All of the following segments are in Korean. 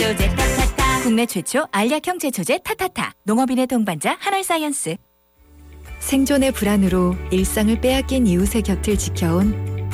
제초제 타타타. 국내 최초 알약형 제초제 타타타. 농업인의 동반자 한알사이언스. 생존의 불안으로 일상을 빼앗긴 이웃의 곁을 지켜온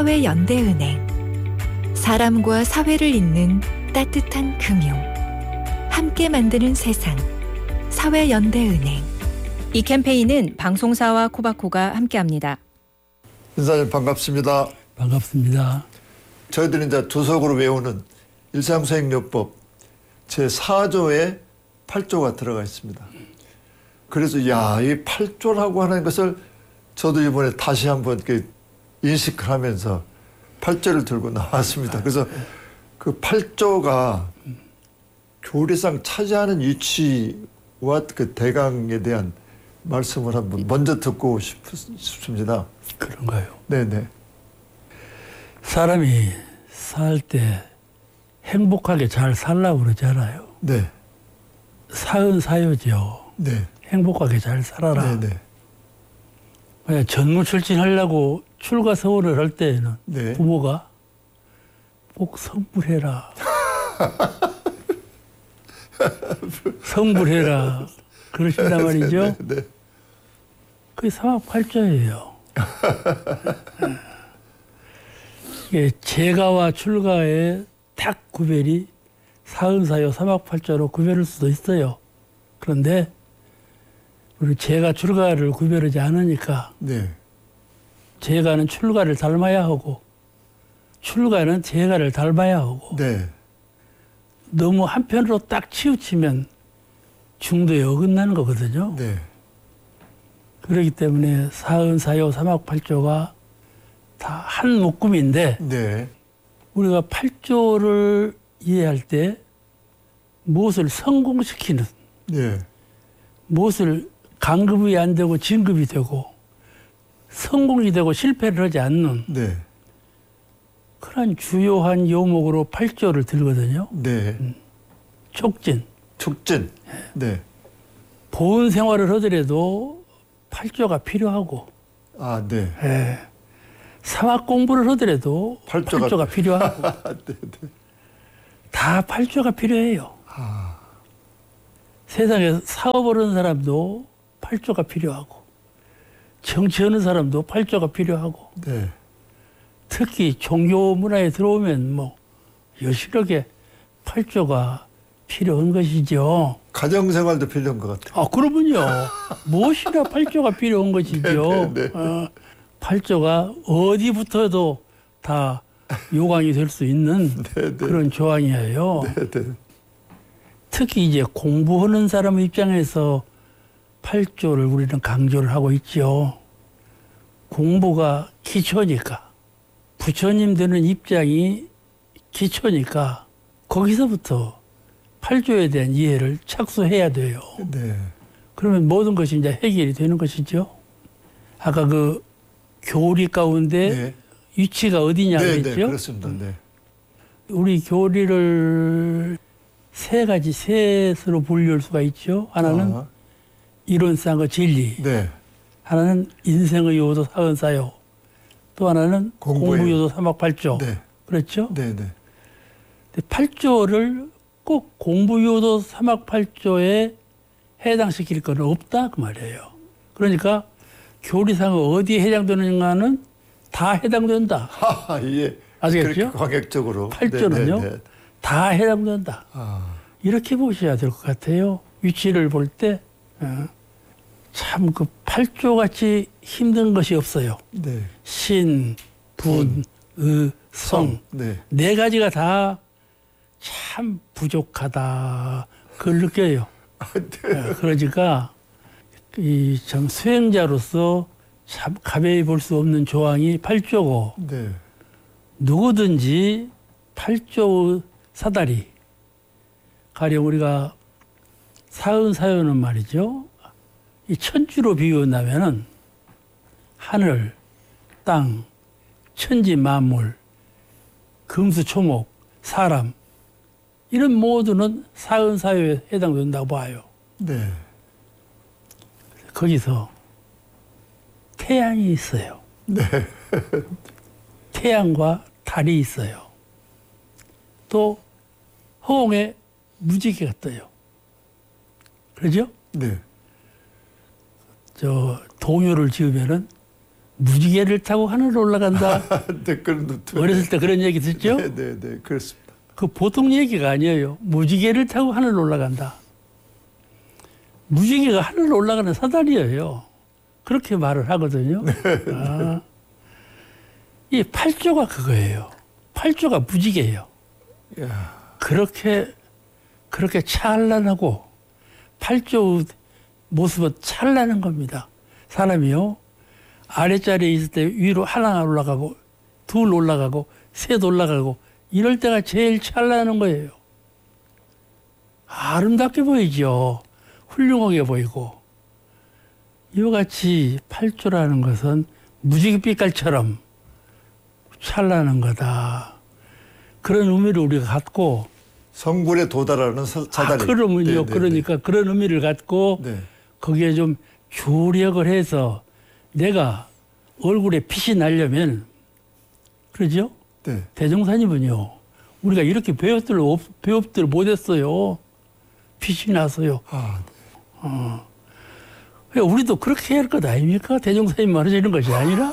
사회연대은행. 사람과 사회를 잇는 따뜻한 금융. 함께 만드는 세상. 사회연대은행. 이 캠페인은 방송사와 코바코가 함께합니다. 인사님 반갑습니다. 반갑습니다. 저희들이 이제 주석으로 외우는 일상수행요법 제4조에 8조가 들어가 있습니다. 그래서 이 8조라고 하는 것을 저도 이번에 다시 한번 이렇게 인식을 하면서 8조를 들고 나왔습니다. 그래서 그 8조가 교리상 차지하는 위치와 그 대강에 대한 말씀을 한번 먼저 듣고 싶습니다. 그런가요? 네네. 사람이 살 때 행복하게 잘 살라고 그러잖아요. 네. 사은사요죠. 네. 행복하게 잘 살아라. 네네. 만약 전무출진하려고 출가 서울을 할 때에는 네. 부모가 꼭 성불해라. 성불해라. 그러신단 말이죠. 네, 네. 그게 사막팔자예요. 이게 재가와 출가의 딱 구별이 사은사요 사막팔자로 구별할 수도 있어요. 그런데 우리 재가 출가를 구별하지 않으니까 네. 재가는 출가를 닮아야 하고 출가는 재가를 닮아야 하고 네. 너무 한편으로 딱 치우치면 중도에 어긋나는 거거든요. 네. 그렇기 때문에 사은사요 사막팔조가 다 한 묶음인데 네. 우리가 팔조를 이해할 때 무엇을 성공시키는 네. 무엇을 강급이 안 되고 진급이 되고 성공이 되고 실패를 하지 않는 네. 그런 주요한 요목으로 팔조를 들거든요. 네. 촉진. 촉진. 네. 보훈 생활을 하더라도 팔조가 필요하고 아, 네. 예. 사학 공부를 하더라도 팔조가 필요하고 네, 네. 다 팔조가 필요해요. 세상에 사업을 하는 사람도 팔조가 필요하고 정치하는 사람도 팔조가 필요하고 네. 특히 종교 문화에 들어오면 뭐 여실하게 팔조가 필요한 것이죠. 가정생활도 필요한 것 같아요. 아, 그러면요. 무엇이나 팔조가 필요한 것이죠. 네, 네. 팔조가 어디부터도 다 요강이 될 수 있는 네, 네. 그런 조항이에요. 네, 네. 특히 이제 공부하는 사람 입장에서 팔조를 우리는 강조를 하고 있죠. 공부가 기초니까 부처님 되는 입장이 기초니까 거기서부터 팔조에 대한 이해를 착수해야 돼요. 네. 그러면 모든 것이 이제 해결이 되는 것이죠. 아까 그 교리 가운데 네. 위치가 어디냐 네, 그랬죠? 네, 그렇습니다. 네. 우리 교리를 세 가지 셋으로 분류할 수가 있죠. 하나는 이론상의 진리, 네. 하나는 인생의 요도 사은사요, 또 하나는 공부요도 사막팔조. 네. 그렇죠? 네, 네. 팔조를 꼭 공부요도 사막팔조에 해당시킬 건 없다 그 말이에요. 그러니까 교리상 어디에 해당되는가는 다 해당된다. 하하, 예. 아시겠죠? 광역적으로. 팔조는요. 네, 네, 네. 다 해당된다. 이렇게 보셔야 될 것 같아요. 위치를 볼 때. 참 그 팔조같이 힘든 것이 없어요. 네. 신, 분, 의, 성. 네. 네 가지가 다 참 부족하다. 그걸 느껴요. 네. 그러니까 이 참 수행자로서 참 가벼이 볼 수 없는 조항이 팔조고 네. 누구든지 팔조 사다리 가령 우리가 사은사요는 말이죠. 이 천주로 비유한다면은 하늘, 땅, 천지 만물, 금수초목, 사람 이런 모두는 사은사요에 해당된다고 봐요. 네. 거기서 태양이 있어요. 네. 태양과 달이 있어요. 또 허공에 무지개가 떠요. 그러죠? 네. 저 동요를 지으면은 무지개를 타고 하늘로 올라간다. 네, 그런 어렸을 때 그런 얘기 듣죠? 네, 네, 네, 그렇습니다. 그 보통 얘기가 아니에요. 무지개를 타고 하늘로 올라간다. 무지개가 하늘로 올라가는 사다리예요. 그렇게 말을 하거든요. 아, 이 팔조가 그거예요. 팔조가 무지개예요. 그렇게 찬란하고 팔조 모습은 찬란한 겁니다. 사람이요. 아랫자리에 있을 때 위로 하나 올라가고 둘 올라가고 셋 올라가고 이럴 때가 제일 찬란한 거예요. 아름답게 보이죠. 훌륭하게 보이고. 이와 같이 팔조라는 것은 무지개 빛깔처럼 찬란한 거다. 그런 의미를 우리가 갖고 성불에 도달하는 사다리. 그러면요. 네, 네, 그러니까 그런 의미를 갖고 네. 거기에 좀 조력을 해서 내가 얼굴에 빛이 나려면 그러죠? 네. 대종사님은요. 우리가 이렇게 배웁들 못했어요. 빛이 나서요. 아, 그러니까 우리도 그렇게 해야 할 것 아닙니까? 대종사님 말하시는 것이 아니라.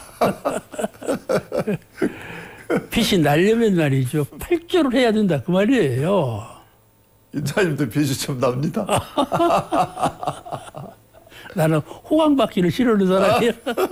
빛이 나려면 말이죠. 팔조를 해야 된다. 그 말이에요. 인사님도 빛이 좀 납니다. 나는 호강받기를 싫어하는 사람이야.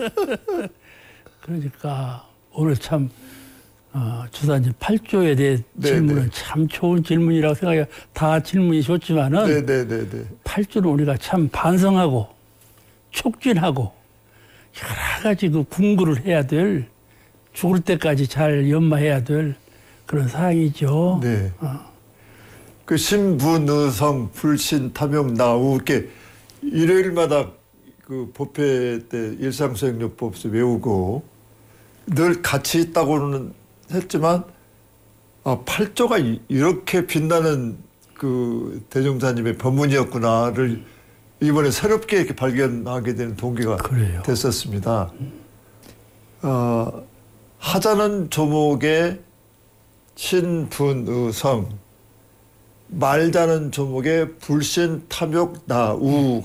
그러니까 오늘 참 주사님 팔조에 대해 네, 질문은 네. 참 좋은 질문이라고 생각해요. 다 질문이 좋지만은 네, 네, 네, 네. 팔조는 우리가 참 반성하고 촉진하고 여러 가지 그 궁구를 해야 될 죽을 때까지 잘 연마해야 될 그런 사항이죠. 네. 그 신분의성 불신 탐욕 나우 이렇게 일요일마다 그 법회 때 일상수행요법서 외우고 늘 같이 있다고는 했지만 팔조가 이렇게 빛나는 그 대종사님의 법문이었구나를 이번에 새롭게 이렇게 발견하게 되는 동기가 그래요. 됐었습니다. 하자는 조목의 신분의성, 말자는 조목의 불신 탐욕 나우